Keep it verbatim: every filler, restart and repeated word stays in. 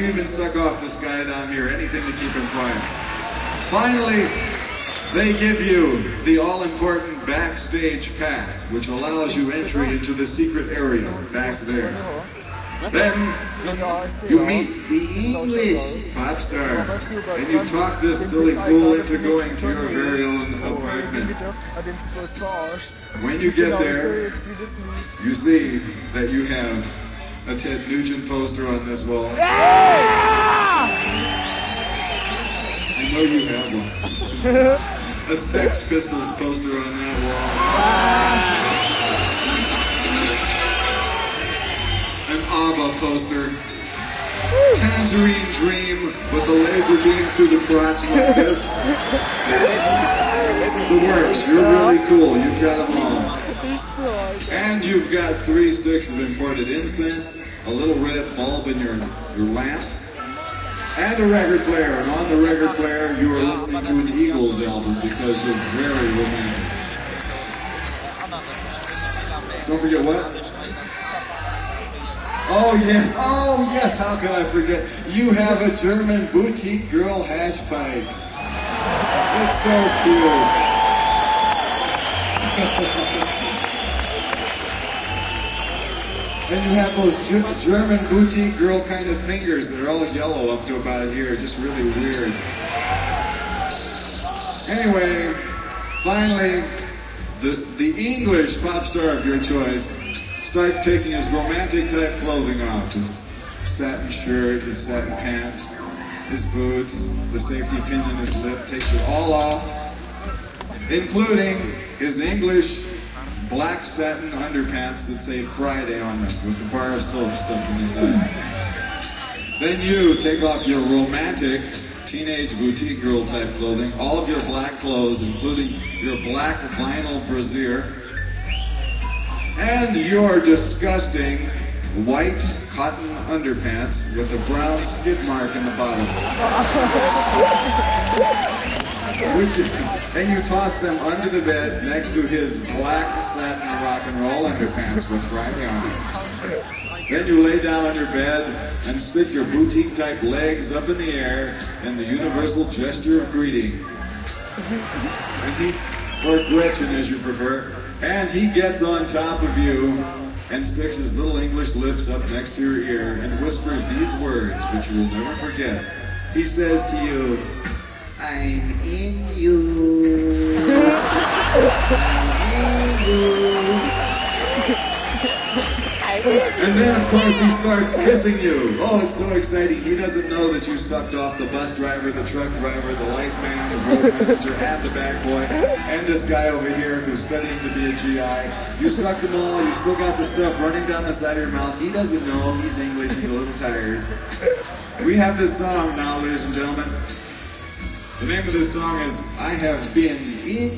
even suck off this guy down here, anything to keep him quiet. Finally, they give you the all-important backstage pass, which allows you entry into the secret area back there. Then you meet the English pop star, and you talk this silly fool into going to your very own apartment. When you get there, you see that you have a Ted Nugent poster on this wall. I know you have one. A Sex Pistols poster on that wall. An ABBA poster. Tangerine Dream with a laser beam through the crotch like this. The works. You're really cool. You've got them all. And you've got three sticks of imported incense, a little red bulb in your, your lamp, and a record player. And on the record player, you are listening to an Eagles album because you're very romantic. Don't forget what? Oh yes, oh yes, how could I forget? You have a German boutique girl hash pipe. It's so cute. And you have those German boutique girl kind of fingers that are all yellow up to about here, just really weird. Anyway, finally, the, the English pop star of your choice starts taking his romantic type clothing off. His satin shirt, his satin pants, his boots, the safety pin in his lip, takes it all off, including his English black satin underpants that say Friday on them with a bar of silk stuffed inside. Then you take off your romantic teenage boutique girl type clothing, all of your black clothes, including your black vinyl brassiere, and your disgusting white cotton underpants with a brown skid mark in the bottom. Which, and you toss them under the bed next to his black satin rock and roll underpants with Friday on them. Then you lay down on your bed and stick your boutique type legs up in the air in the universal gesture of greeting. And he, or Gretchen as you prefer. And he gets on top of you and sticks his little English lips up next to your ear and whispers these words, which you will never forget. He says to you, I'm in you. I'm in you. And then, of course, he starts kissing you. Oh, it's so exciting. He doesn't know that you sucked off the bus driver, the truck driver, the light man, the road messenger, and the bag boy, and this guy over here who's studying to be a G I. You sucked them all. You still got the stuff running down the side of your mouth. He doesn't know. He's English. He's a little tired. We have this song now, ladies and gentlemen. The name of this song is I Have Been In